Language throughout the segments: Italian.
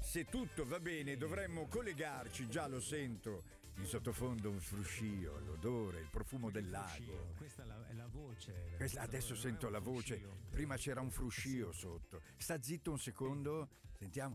se tutto va bene dovremmo collegarci, già lo sento in sottofondo un fruscio, l'odore, il profumo del lago. Questa è la voce. Adesso sento la voce, prima c'era un fruscio sotto. Sta zitto un secondo, sentiamo.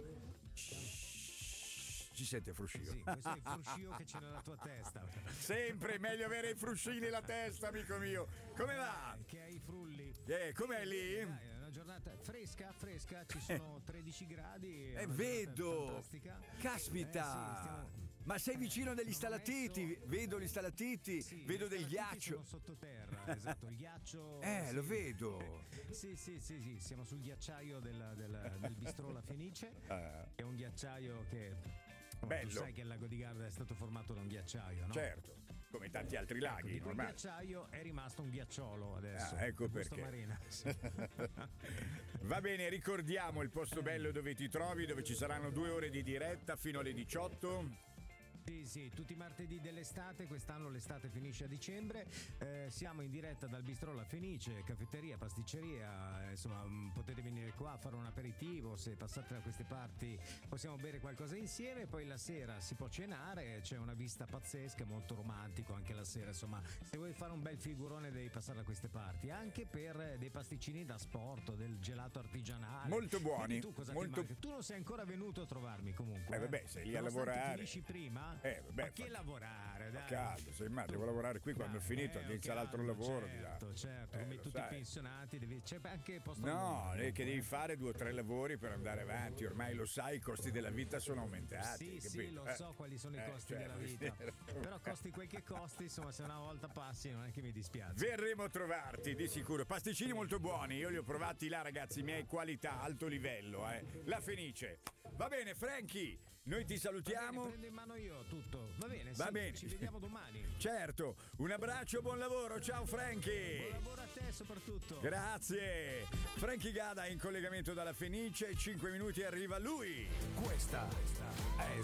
Ci sente il fruscio? Sì, questo è il fruscio che c'è nella tua testa. Sempre meglio avere i fruscini nella testa, amico mio. Come va? Che hai i frulli. Com'è lì? Dai, è una giornata fresca, ci sono 13 gradi. Vedo! Fantastica. Caspita! Sì, ma sei vicino degli stalattiti? Vedo gli stalattiti, sì, vedo del stalattiti ghiaccio. sono sottoterra, esatto, il ghiaccio. Lo vedo. Sì, siamo sul ghiacciaio del bistrò La Fenice. È un ghiacciaio che. Bello. Tu sai che il lago di Garda è stato formato da un ghiacciaio, no? Certo, come tanti altri laghi, Un normale. ghiacciaio è rimasto un ghiacciolo adesso. Ecco Busto perché. Marina. Sì. Va bene, ricordiamo il posto bello dove ti trovi, dove ci saranno 2 ore di diretta fino alle 18. Sì, tutti i martedì dell'estate, quest'anno l'estate finisce a dicembre, siamo in diretta dal bistrò La Fenice, caffetteria, pasticceria, insomma potete venire qua a fare un aperitivo, se passate da queste parti possiamo bere qualcosa insieme, poi la sera si può cenare, c'è una vista pazzesca, molto romantico anche la sera, insomma se vuoi fare un bel figurone devi passare da queste parti, anche per dei pasticcini da sport, del gelato artigianale. Molto buoni. Quindi tu cosa ti manca? Tu non sei ancora venuto a trovarmi comunque. Vabbè, sei lì a Nonostante lavorare. Finisci prima? Vabbè, ma che lavorare, dai. Caldo, sei ma devo lavorare qui quando ho finito, inizia l'altro lavoro. Certo, come tutti i pensionati, c'è anche posto. No, che devi fare 2 o 3 lavori per andare avanti, ormai lo sai, i costi della vita sono aumentati. Sì, lo so quali sono i costi della vita. Però costi quel che costi, insomma, se una volta passi non è che mi dispiace. Verremo a trovarti, di sicuro. Pasticcini molto buoni, io li ho provati là, ragazzi, miei qualità, alto livello, La Fenice. Va bene, Frankie, noi ti salutiamo. Prendo in mano io tutto. Va bene, Va bene. Ci vediamo domani. Certo, un abbraccio, buon lavoro, ciao Frankie. Buon lavoro a te soprattutto. Grazie. Frankie Gada in collegamento dalla Fenice, 5 minuti e arriva lui. Questa è